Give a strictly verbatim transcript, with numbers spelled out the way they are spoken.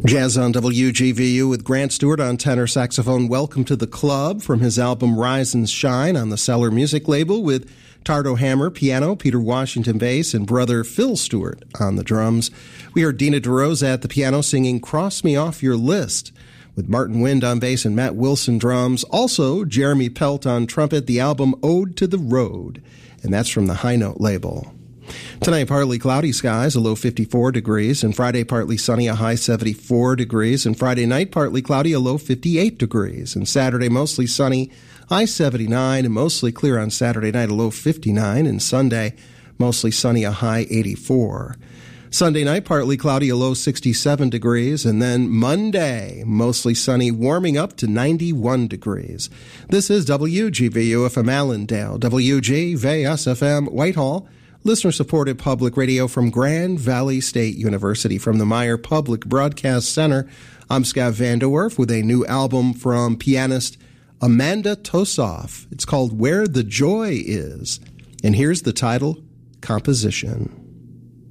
Jazz on W G V U with Grant Stewart on tenor saxophone. Welcome to the club from his album Rise and Shine on the Cellar Music label with Tardo Hammer, piano, Peter Washington bass, and brother Phil Stewart on the drums. We heard Dina DeRosa at the piano singing Cross Me Off Your List with Martin Wind on bass and Matt Wilson drums. Also, Jeremy Pelt on trumpet, the album Ode to the Road, and that's from the High Note label. Tonight, partly cloudy skies, a low fifty-four degrees, and Friday, partly sunny, a high seventy-four degrees, and Friday night, partly cloudy, a low fifty-eight degrees, and Saturday, mostly sunny, high seventy-nine, and mostly clear on Saturday night, a low fifty-nine, and Sunday, mostly sunny, a high eighty-four. Sunday night, partly cloudy, a low sixty-seven degrees, and then Monday, mostly sunny, warming up to ninety-one degrees. This is W G V U F M Allendale, W G V S F M Whitehall, listener-supported public radio from Grand Valley State University. From the Meyer Public Broadcast Center, I'm Scott Van Der Werf with a new album from pianist Amanda Tosoff. It's called Where the Joy Is, and here's the title, Composition.